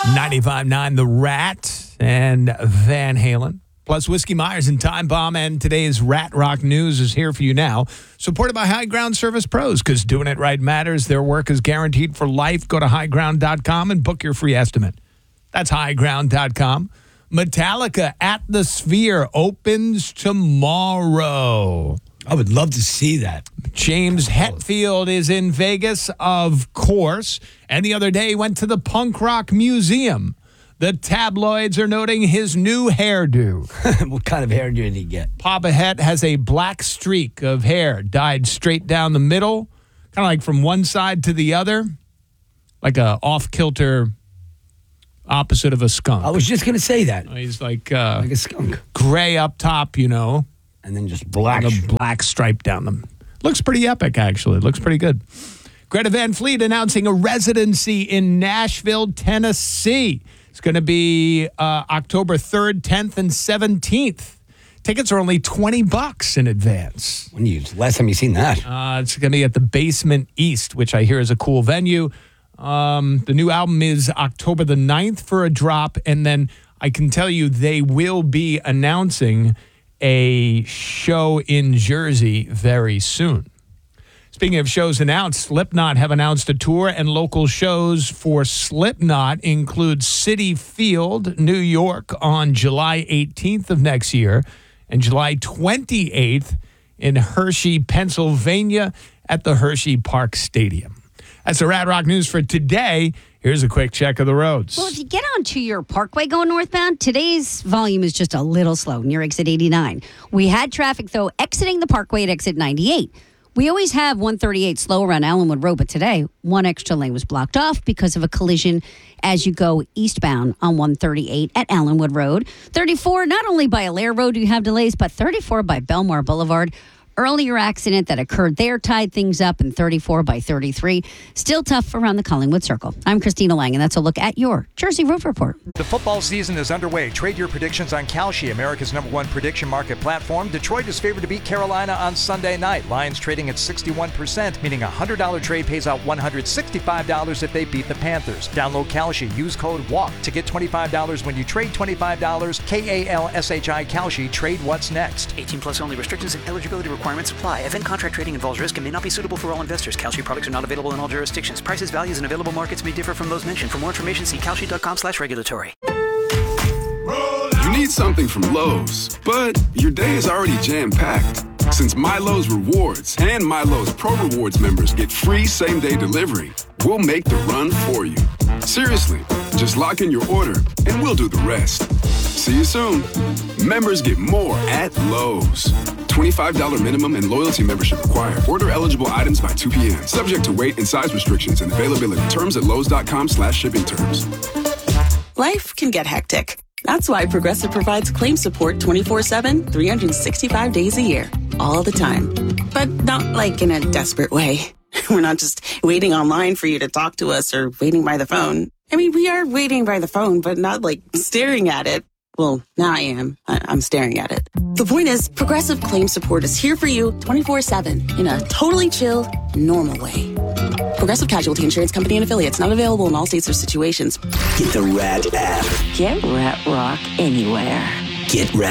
95.9 The Rat and Van Halen. Plus Whiskey Myers and Time Bomb. And today's Rat Rock News is here for you now. Supported by High Ground Service Pros, because doing it right matters. Their work is guaranteed for life. Go to highground.com and book your free estimate. That's highground.com. Metallica at the Sphere opens tomorrow. I would love to see that. James Hetfield is in Vegas, of course. And the other day he went to the Punk Rock Museum. The tabloids are noting his new hairdo. What kind of hairdo did he get? Papa Het has a black streak of hair dyed straight down the middle, kind of like from one side to the other, like a off-kilter opposite of a skunk. I was just going to say that. He's like a skunk. Gray up top, you know. And then just black. With a black stripe down them. Looks pretty epic, actually. Looks pretty good. Greta Van Fleet announcing a residency in Nashville, Tennessee. It's going to be October 3rd, 10th, and 17th. Tickets are only $20 in advance. Last time you seen that? It's going to be at the Basement East, which I hear is a cool venue. The new album is October the 9th for a drop, and then I can tell you they will be announcing a show in Jersey very soon. Speaking of shows announced, Slipknot have announced a tour, and local shows for Slipknot include Citi Field, New York on July 18th of next year and July 28th in Hershey, Pennsylvania at the Hershey Park Stadium. That's the Rat Rock News for today. Here's a quick check of the roads. Well, if you get onto your Parkway going northbound, today's volume is just a little slow near exit 89. We had traffic, though, exiting the Parkway at exit 98. We always have 138 slow around Allenwood Road, but today, one extra lane was blocked off because of a collision as you go eastbound on 138 at Allenwood Road. 34, not only by Allaire Road you have delays, but 34 by Belmar Boulevard. Earlier accident that occurred there tied things up, in 34 by 33. Still tough around the Collingwood Circle. I'm Christina Lang, and that's a look at your Jersey Road Report. The football season is underway. Trade your predictions on Kalshi, America's #1 prediction market platform. Detroit is favored to beat Carolina on Sunday night. Lions trading at 61%, meaning a $100 trade pays out $165 if they beat the Panthers. Download Kalshi. Use code WALK to get $25 when you trade $25. KALSHI Kalshi. Trade what's next. 18 plus only. Restrictions and eligibility requirements apply. Event contract trading involves risk and may not be suitable for all investors. Kalshi products are not available in all jurisdictions. Prices, values, and available markets may differ from those mentioned. For more information, see kalshi.com/regulatory. You need something from Lowe's, but your day is already jam-packed. Since MyLowe's Rewards and MyLowe's Pro Rewards members get free same-day delivery, we'll make the run for you. Seriously, just lock in your order and we'll do the rest. See you soon. Members get more at Lowe's. $25 minimum and loyalty membership required. Order eligible items by 2 p.m. Subject to weight and size restrictions and availability. Terms at lowes.com/shipping terms. Life can get hectic. That's why Progressive provides claim support 24/7, 365 days a year. All the time. But not like in a desperate way. We're not just waiting online for you to talk to us or waiting by the phone. I mean, we are waiting by the phone, but not like staring at it. Well, now I am. I'm staring at it. The point is, Progressive Claim Support is here for you 24/7 in a totally chill, normal way. Progressive Casualty Insurance Company and Affiliates, not available in all states or situations. Get the Rat app. Get Rat Rock anywhere. Get Rat.